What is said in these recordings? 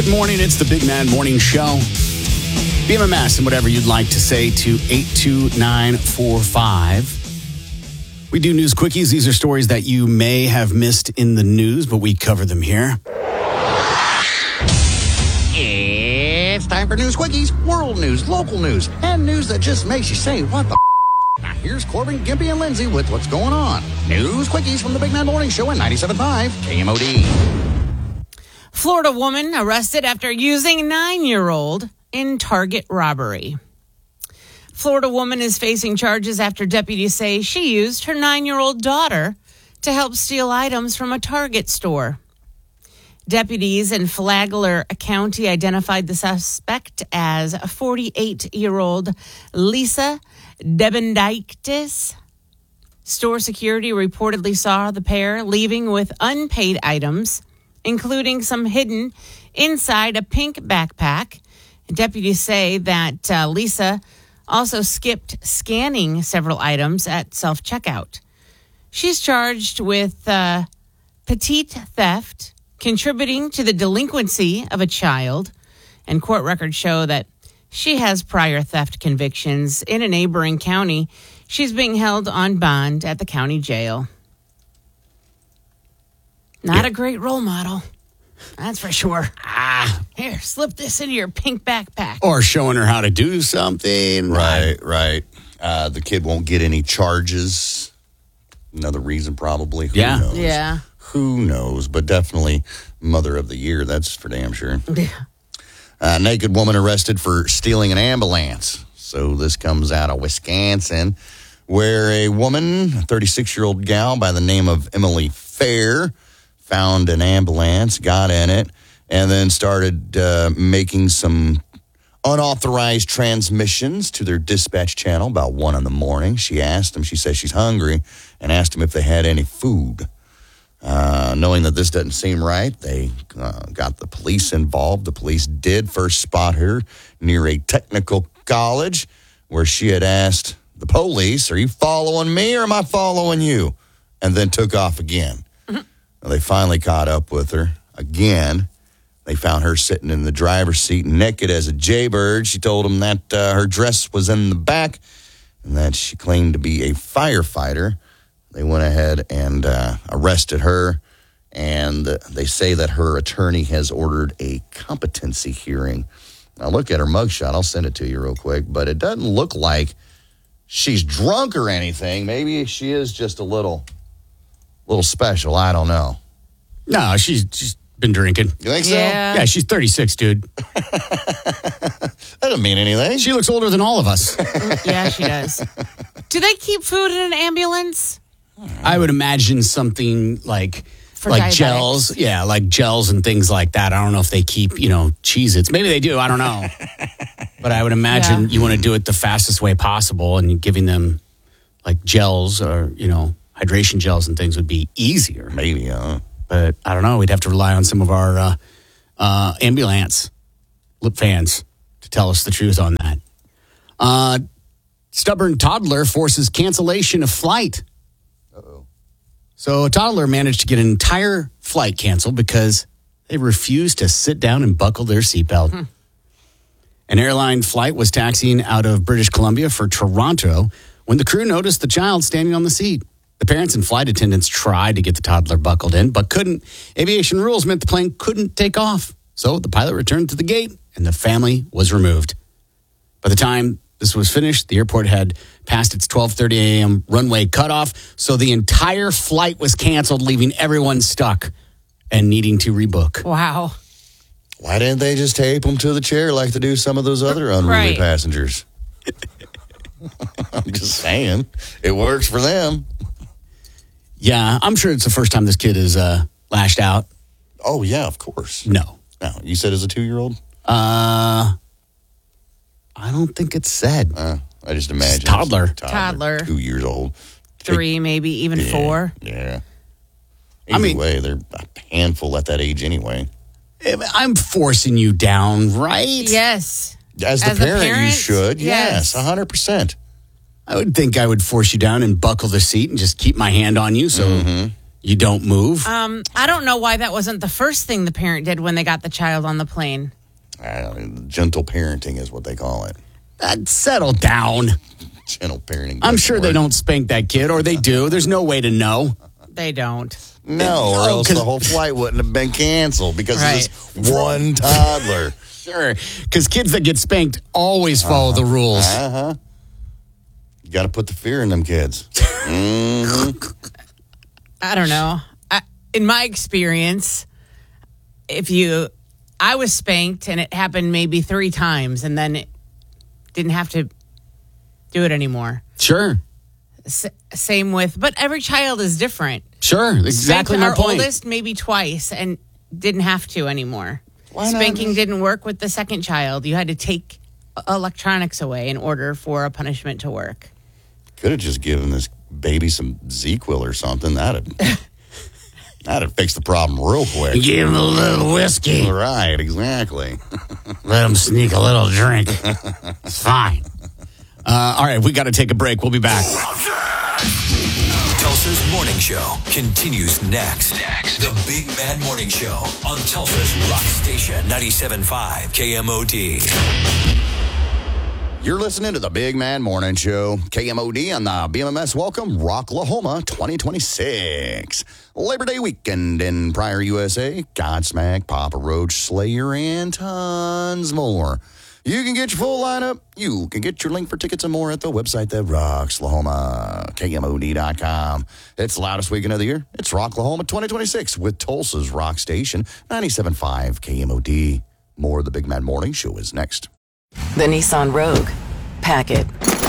Good morning. It's the Big Man Morning Show. BMMS and whatever you'd like to say to 82945. We do news quickies. These are stories that you may have missed in the news, but we cover them here. It's time for news quickies, world news, local news, and news that just makes you say, what the Now here's Corbin, Gimpy, and Lindsay with what's going on. News quickies from the Big Man Morning Show at 97.5 KMOD. Florida woman arrested after using 9-year-old in Target robbery. Florida woman is facing charges after deputies say she used her 9-year-old daughter to help steal items from a Target store. Deputies in Flagler County identified the suspect as 48-year-old Lisa Debendaitis. Store security reportedly saw the pair leaving with unpaid items, including some hidden inside a pink backpack. Deputies say that Lisa also skipped scanning several items at self-checkout. She's charged with petite theft, contributing to the delinquency of a child, and court records show that she has prior theft convictions in a neighboring county. She's being held on bond at the county jail. Not a great role model. That's for sure. Here, slip this into your pink backpack. Or showing her how to do something. Right. The kid won't get any charges. Another reason, probably. Who knows? Yeah. Who knows? But definitely Mother of the Year. That's for damn sure. Yeah. Naked woman arrested for stealing an ambulance. So this comes out of Wisconsin, where a woman, a 36-year-old gal by the name of Emily Fair, found an ambulance, got in it, and then started making some unauthorized transmissions to their dispatch channel about 1 a.m. She asked them, she says she's hungry, and asked them if they had any food. Knowing that this doesn't seem right, they got the police involved. The police did first spot her near a technical college where she had asked the police, "Are you following me or am I following you?" And then took off again. They finally caught up with her again. They found her sitting in the driver's seat naked as a jaybird. She told them that her dress was in the back and that she claimed to be a firefighter. They went ahead and arrested her, and they say that her attorney has ordered a competency hearing. Now, look at her mugshot. I'll send it to you real quick, but it doesn't look like she's drunk or anything. Maybe she is just a little special. I don't know. No, she's been drinking. You think so? Yeah, she's 36, dude. That doesn't mean anything. She looks older than all of us. Yeah, she does. Do they keep food in an ambulance? I would imagine something like diabetics. gels. Yeah, like gels and things like that. I don't know if they keep, Cheez-Its. Maybe they do. I don't know. But I would imagine you want to do it the fastest way possible, and giving them like gels or, hydration gels and things would be easier. Maybe, But I don't know. We'd have to rely on some of our ambulance lip fans to tell us the truth on that. Stubborn toddler forces cancellation of flight. Uh-oh. So a toddler managed to get an entire flight canceled because they refused to sit down and buckle their seatbelt. An airline flight was taxiing out of British Columbia for Toronto when the crew noticed the child standing on the seat. The parents and flight attendants tried to get the toddler buckled in, but couldn't. Aviation rules meant the plane couldn't take off. So the pilot returned to the gate, and the family was removed. By the time this was finished, the airport had passed its 12:30 a.m. runway cutoff, so the entire flight was canceled, leaving everyone stuck and needing to rebook. Wow. Why didn't they just tape them to the chair like they do some of those other unruly passengers? I'm just saying. It works for them. Yeah, I'm sure it's the first time this kid is lashed out. Oh, yeah, of course. No. You said as a 2-year-old? I don't think it's said. I just imagine. Toddler. 2 years old. 3, maybe even 4. Yeah. Either way, they're a handful at that age anyway. I'm forcing you down, right? Yes. As the parent, you should. Yes, 100%. I would think I would force you down and buckle the seat and just keep my hand on you so You don't move. I don't know why that wasn't the first thing the parent did when they got the child on the plane. Gentle parenting is what they call it. Settle down. Gentle parenting. I'm sure they don't spank that kid, or they do. There's no way to know. They don't. No, or else the whole flight wouldn't have been canceled because of this one toddler. Sure, because kids that get spanked always follow the rules. You got to put the fear in them kids. I don't know. In my experience, I was spanked and it happened maybe 3 times and then it didn't have to do it anymore. Sure. Same with, but every child is different. Sure, exactly my our point. oldest maybe twice and didn't have to anymore. Why not? Spanking didn't work with the second child. You had to take electronics away in order for a punishment to work. Could have just given this baby some ZzzQuil or something. That'd fix the problem real quick. Give him a little whiskey. Right, exactly. Let him sneak a little drink. It's fine. All right, we got to take a break. We'll be back. Tulsa's Morning Show continues next. The Big Mad Morning Show on Tulsa's Rock Station 97.5 KMOD. You're listening to the Big Mad Morning Show, KMOD on the BMMS Welcome Rocklahoma 2026. Labor Day weekend in Pryor, USA. Godsmack, Papa Roach, Slayer, and tons more. You can get your full lineup. You can get your link for tickets and more at the website that rocks Lahoma, KMOD.com. It's the loudest weekend of the year. It's Rocklahoma 2026 with Tulsa's Rock Station, 97.5 KMOD. More of the Big Mad Morning Show is next. The Nissan Rogue. Pack it.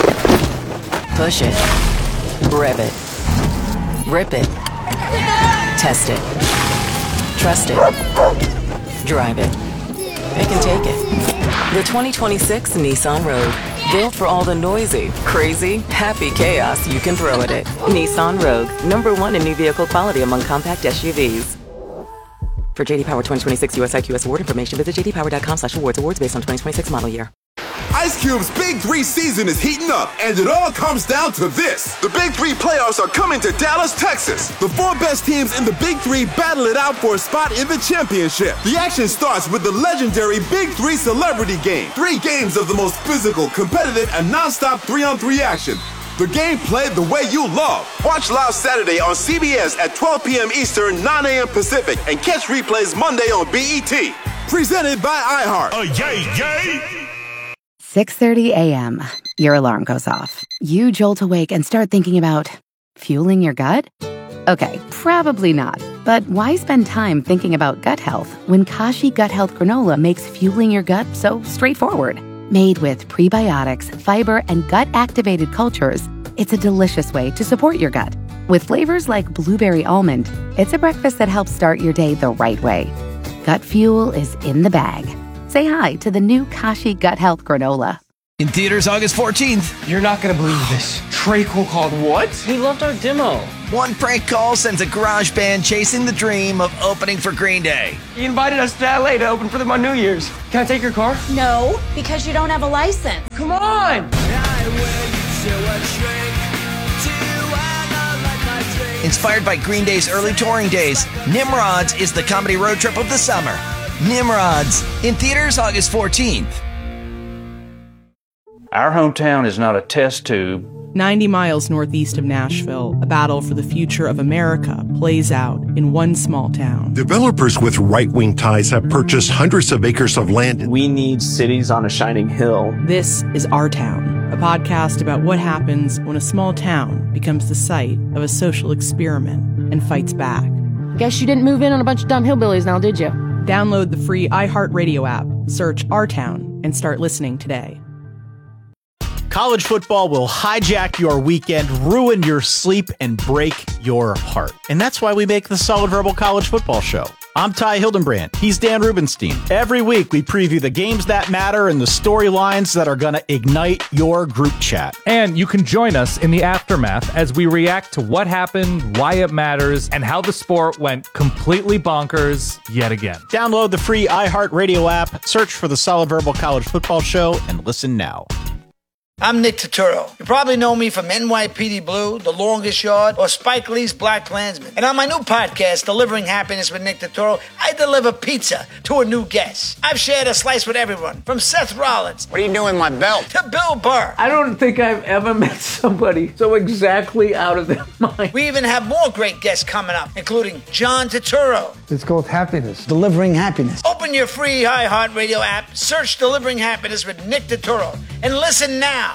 Push it. Rev it. Rip it. Test it. Trust it. Drive it. It can take it. The 2026 Nissan Rogue. Built for all the noisy, crazy, happy chaos you can throw at it. Nissan Rogue. #1 in new vehicle quality among compact SUVs. For JD Power 2026 US IQS award information, visit jdpower.com/awards. Awards based on 2026 model year. Ice Cube's Big 3 season is heating up, and it all comes down to this. The Big 3 playoffs are coming to Dallas, Texas. The 4 best teams in the Big 3 battle it out for a spot in the championship. The action starts with the legendary Big 3 Celebrity Game. 3 games of the most physical, competitive, and non-stop 3-on-3 action. The game played the way you love. Watch live Saturday on CBS at 12 p.m. Eastern, 9 a.m. Pacific, and catch replays Monday on BET. Presented by iHeart. Oh, yay, yay! 6:30 a.m. Your alarm goes off. You jolt awake and start thinking about fueling your gut? Okay, probably not. But why spend time thinking about gut health when Kashi Gut Health Granola makes fueling your gut so straightforward? Made with prebiotics, fiber, and gut-activated cultures, it's a delicious way to support your gut. With flavors like blueberry almond, it's a breakfast that helps start your day the right way. Gut fuel is in the bag. Say hi to the new Kashi Gut Health Granola. In theaters August 14th. You're not going to believe this. Treacle called what? He loved our demo. One prank call sends a garage band chasing the dream of opening for Green Day. He invited us to LA to open for them on New Year's. Can I take your car? No, because you don't have a license. Come on! Inspired by Green Day's early touring days, Nimrods is the comedy road trip of the summer. Nimrods, in theaters August 14th. Our hometown is not a test tube. 90 miles northeast of Nashville, a battle for the future of America plays out in one small town. Developers with right-wing ties have purchased hundreds of acres of land. We need cities on a shining hill. This is Our Town, a podcast about what happens when a small town becomes the site of a social experiment and fights back. Guess you didn't move in on a bunch of dumb hillbillies now, did you? Download the free iHeartRadio app, search Our Town, and start listening today. College football will hijack your weekend, ruin your sleep, and break your heart. And that's why we make the Solid Verbal College Football Show. I'm Ty Hildenbrand. He's Dan Rubenstein. Every week, we preview the games that matter and the storylines that are going to ignite your group chat. And you can join us in the aftermath as we react to what happened, why it matters, and how the sport went completely bonkers yet again. Download the free iHeartRadio app, search for the Solid Verbal College Football Show, and listen now. I'm Nick Turturro. You probably know me from NYPD Blue, The Longest Yard, or Spike Lee's Black Klansman. And on my new podcast, Delivering Happiness with Nick Turturro, I deliver pizza to a new guest. I've shared a slice with everyone, from Seth Rollins. What are you doing with my belt? To Bill Burr. I don't think I've ever met somebody so exactly out of their mind. We even have more great guests coming up, including John Turturro. It's called happiness. Delivering happiness. Open your free iHeartRadio app, search Delivering Happiness with Nick Turturro, and listen now